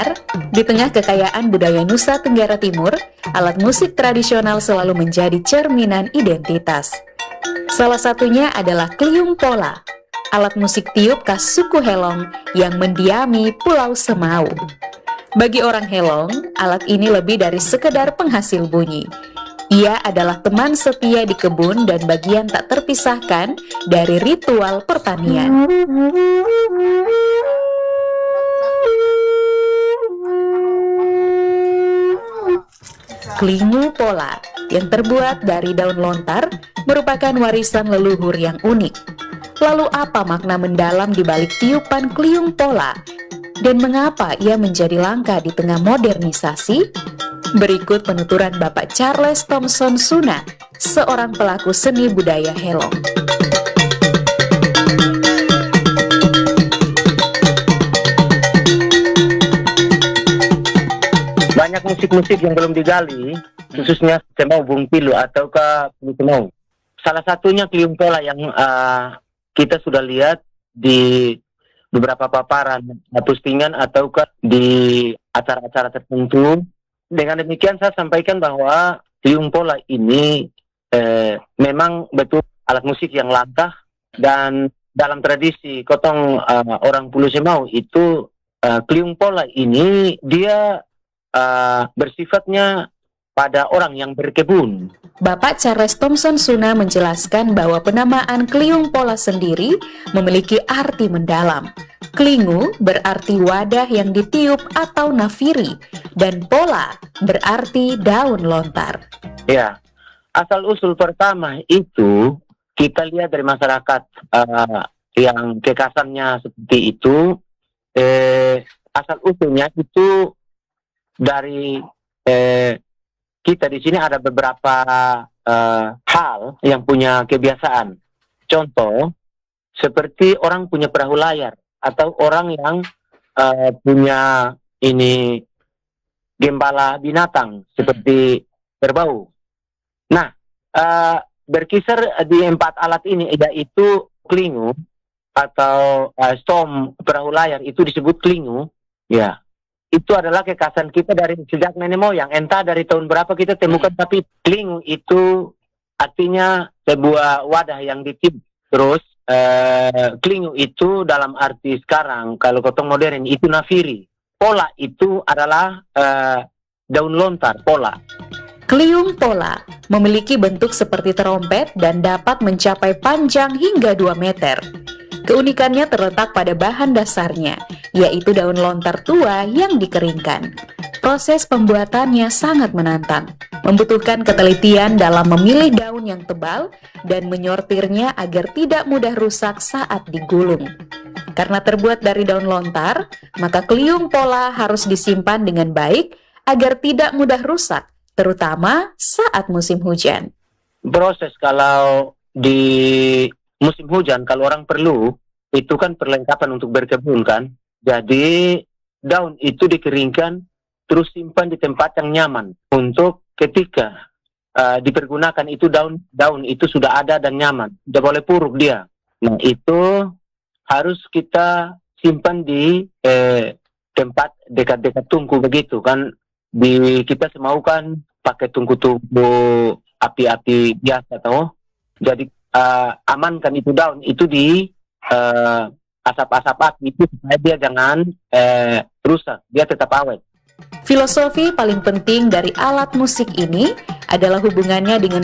Di tengah kekayaan budaya Nusa Tenggara Timur, alat musik tradisional selalu menjadi cerminan identitas. Salah satunya adalah Kliung Pola, alat musik tiup khas suku Helong yang mendiami Pulau Semau. Bagi orang Helong, alat ini lebih dari sekedar penghasil bunyi. Ia adalah teman setia di kebun dan bagian tak terpisahkan dari ritual pertanian. Klingu Pola yang terbuat dari daun lontar merupakan warisan leluhur yang unik. Lalu apa makna mendalam di balik tiupan Kliung Pola? Dan mengapa ia menjadi langka di tengah modernisasi? Berikut penuturan Bapak Charles Thompson Suna, seorang pelaku seni budaya Helong. Banyak musik-musik yang belum digali, khususnya Semau Bung Pilu ataukah Semau. Salah satunya Kliung Pola yang kita sudah lihat di beberapa paparan postingan ataukah di acara-acara tertentu. Dengan demikian saya sampaikan bahwa Kliung Pola ini memang betul alat musik yang langka, dan dalam tradisi kotong orang Pulau Semau itu Kliung Pola ini dia bersifatnya pada orang yang berkebun. Bapak Charles Thompson Suna menjelaskan bahwa penamaan Kliung Pola sendiri memiliki arti mendalam. Klingu berarti wadah yang ditiup atau nafiri, dan pola berarti daun lontar. Ya, asal-usul pertama itu kita lihat dari masyarakat yang kekasannya seperti itu. Asal-usulnya itu dari kita di sini ada beberapa hal yang punya kebiasaan. Contoh, seperti orang punya perahu layar atau orang yang punya ini gembala binatang seperti kerbau. Nah, berkisar di 4 alat ini, yaitu klingu atau stom perahu layar itu disebut klingu. Ya. Itu adalah kekhasan kita dari sejak nenek moyang. Entah dari tahun berapa kita temukan, tapi klingu itu artinya sebuah wadah yang ditiup. Terus klingu itu dalam arti sekarang, kalau kotong modern itu nafiri. Pola itu adalah daun lontar, pola. Kliung Pola memiliki bentuk seperti terompet dan dapat mencapai panjang hingga 2 meter. Keunikannya terletak pada bahan dasarnya, yaitu daun lontar tua yang dikeringkan. Proses pembuatannya sangat menantang, membutuhkan ketelitian dalam memilih daun yang tebal dan menyortirnya agar tidak mudah rusak saat digulung. Karena terbuat dari daun lontar, maka Kliung Pola harus disimpan dengan baik agar tidak mudah rusak, terutama saat musim hujan. Proses kalau di musim hujan, kalau orang perlu, itu kan perlengkapan untuk berkebun kan. Jadi daun itu dikeringkan, terus simpan di tempat yang nyaman. Untuk ketika dipergunakan itu daun itu sudah ada dan nyaman, tidak boleh puruk dia. Nah itu harus kita simpan di tempat dekat-dekat tungku begitu kan. Di kita semau kan pakai tungku-tungku api-api biasa toh. Jadi amankan itu daun itu di asap-asap api itu supaya dia jangan rusak, dia tetap awet. Filosofi paling penting dari alat musik ini adalah hubungannya dengan